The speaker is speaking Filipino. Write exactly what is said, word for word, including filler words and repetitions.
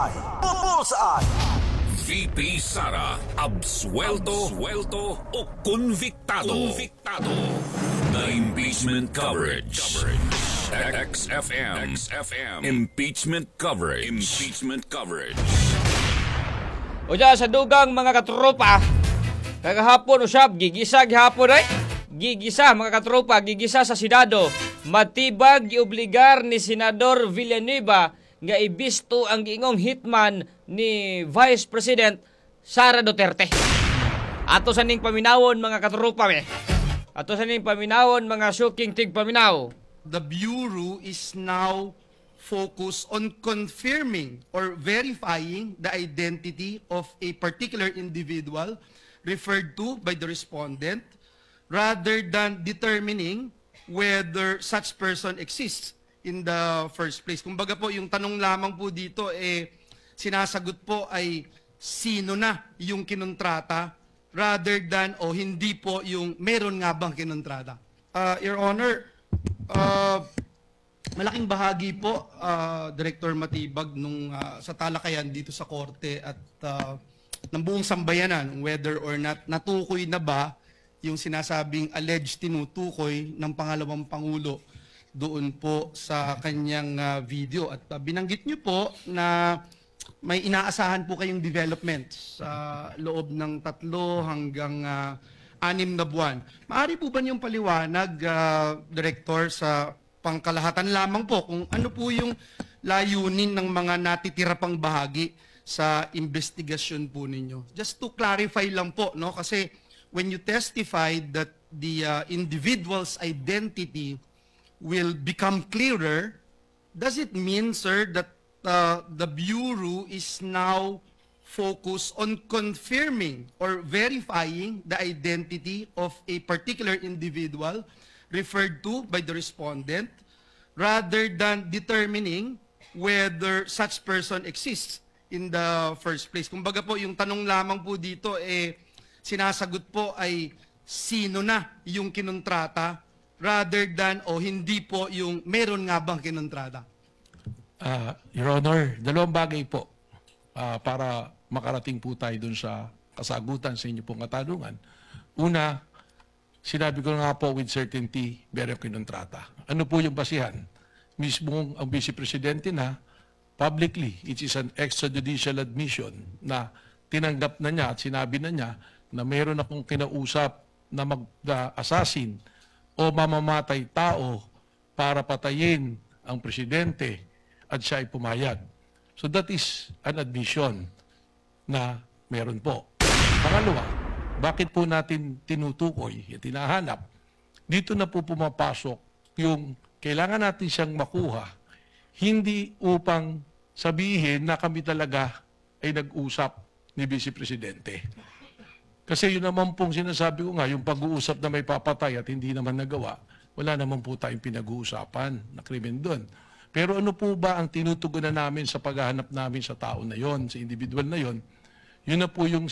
Bullseye! Bullseye! V P Sara, absuelto, absuelto o konviktado. Konviktado. The impeachment coverage. X F M. X F M. Impeachment coverage. Impeachment coverage. O dyan sa dugang mga katropa, kagahapon usab, gigisa gihapon ay. Gigisa mga katropa, gigisa sa Senado. Matibag giobligar ni Senador Villanueva nga ibisto ang giingong hitman ni Vice President Sara Duterte. Ato sa ning paminawon mga katropa me. Ato sa ning paminawon mga suking tigpaminaw. The Bureau is now focused on confirming or verifying the identity of a particular individual referred to by the respondent rather than determining whether such person exists in the first place. Kumbaga po, yung tanong lamang po dito, eh, sinasagot po ay sino na yung kinontrata rather than o hindi po yung meron nga bang kinontrata. Uh, Your Honor, uh, malaking bahagi po, uh, Director Matibag, nung uh, sa talakayan dito sa korte at uh, ng buong sambayanan, whether or not natukoy na ba yung sinasabing alleged tinutukoy ng pangalawang Pangulo doon po sa kanyang uh, video. At uh, binanggit niyo po na may inaasahan po kayong development sa loob ng tatlo hanggang uh, anim na buwan. Maaari po ba niyong paliwanag, uh, Director, sa pangkalahatan lamang po kung ano po yung layunin ng mga natitira pang bahagi sa investigasyon po ninyo? Just to clarify lang po, no? Kasi when you testified that the uh, individual's identity will become clearer, does it mean, sir, that uh, the Bureau is now focused on confirming or verifying the identity of a particular individual referred to by the respondent rather than determining whether such person exists in the first place? Kumbaga po, yung tanong lamang po dito, eh, sinasagot po ay sino na yung kinontrata rather than o hindi po yung meron nga bang kinontrata? Uh, Your Honor, dalawang bagay po uh, para makarating po tayo dun sa kasagutan sa inyo pong katanungan. Una, sinabi ko nga po with certainty, meron kinontrata. Ano po yung basihan? Mismo ang Vice Presidente na publicly, it is an extrajudicial admission na tinanggap na niya at sinabi na niya na meron akong kinausap na mag-assassin o mamamatay tao para patayin ang presidente at siya ay pumayag. So that is an admission na meron po. Pangalawa, bakit po natin tinutukoy, tinahanap? Dito na po pumapasok yung kailangan natin siyang makuha, hindi upang sabihin na kami talaga ay nag-usap ni Vice Presidente. Kasi yun naman pong sinasabi ko nga, yung pag-uusap na may papatay at hindi naman nagawa, wala naman po tayong pinag-uusapan na krimen doon. Pero ano po ba ang tinutugunan namin sa paghahanap namin sa tao na yon, sa individual na yon? Yun na po yung